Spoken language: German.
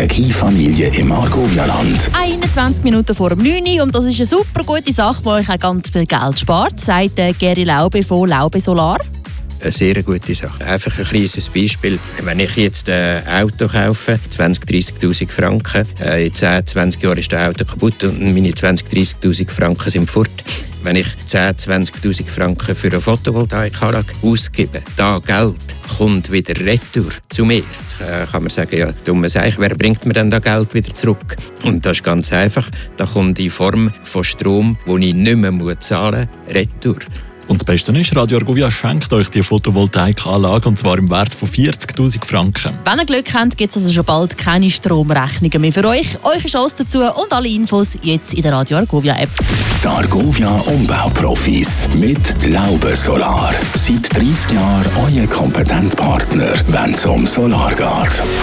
Energiefamilie im Argovia-Land. 21 Minuten vor dem 9 Uhr und das ist eine super gute Sache, die euch auch ganz viel Geld spart, sagt Geri Laube von Laube Solar. Eine sehr gute Sache. Einfach ein kleines Beispiel. Wenn ich jetzt ein Auto kaufe, 20.000, 30.000 Franken, in 10, 20 Jahren ist das Auto kaputt und meine 20.000, 30.000 Franken sind fort. Wenn ich 10, 20.000 Franken für eine Photovoltaikanlage ausgebe, das Geld kommt wieder retour zu mir. Jetzt kann man sagen, ja, dumme Sache, wer bringt mir denn das Geld wieder zurück? Und das ist ganz einfach. Da kommt in Form von Strom, den ich nicht mehr zahlen muss, retour. Und das Beste ist, Radio Argovia schenkt euch die Photovoltaikanlage und zwar im Wert von 40'000 Franken. Wenn ihr Glück habt, gibt es also schon bald keine Stromrechnungen mehr für euch. Eure Chance dazu und alle Infos jetzt in der Radio Argovia App. Die Argovia Umbauprofis mit Laube Solar. Seit 30 Jahren euer kompetenter Partner, wenn es um Solar geht.